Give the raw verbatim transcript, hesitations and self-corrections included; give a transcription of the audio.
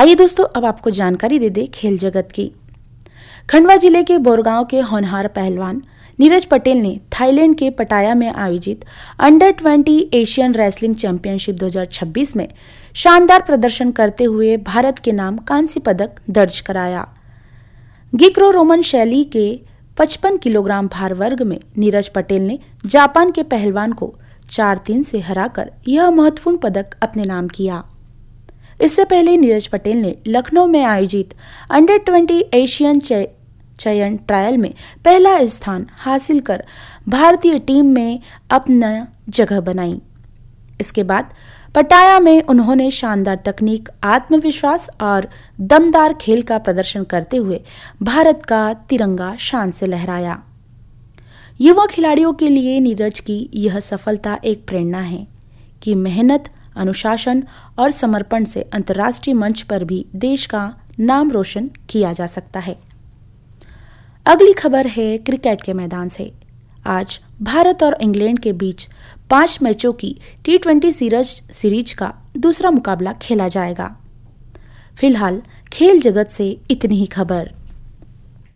आइए दोस्तों, अब आपको जानकारी दे दे खेल जगत की। खंडवा जिले के बोरगांव के होनहार पहलवान नीरज पटेल ने थाईलैंड के पटाया में आयोजित अंडर बीस एशियन रेसलिंग चैंपियनशिप दो हज़ार छब्बीस में शानदार प्रदर्शन करते हुए भारत के नाम कांस्य पदक दर्ज कराया। गिक्रो रोमन शैली के पचपन किलोग्राम भार वर्ग में नीरज पटेल ने जापान के पहलवान को चार तीन से हराकर यह महत्वपूर्ण पदक अपने नाम किया। इससे पहले नीरज पटेल ने लखनऊ में आयोजित अंडर बीस एशियन चयन ट्रायल में पहला स्थान हासिल कर भारतीय टीम में अपना जगह बनाई। इसके बाद पटाया में उन्होंने शानदार तकनीक, आत्मविश्वास और दमदार खेल का प्रदर्शन करते हुए भारत का तिरंगा शान से लहराया। युवा खिलाड़ियों के लिए नीरज की यह सफलता एक प्रेरणा है कि मेहनत, अनुशासन और समर्पण से अंतर्राष्ट्रीय मंच पर भी देश का नाम रोशन किया जा सकता है। अगली खबर है क्रिकेट के मैदान से। आज भारत और इंग्लैंड के बीच पांच मैचों की टी ट्वेंटी सीरीज सीरीज का दूसरा मुकाबला खेला जाएगा। फिलहाल खेल जगत से इतनी ही खबर।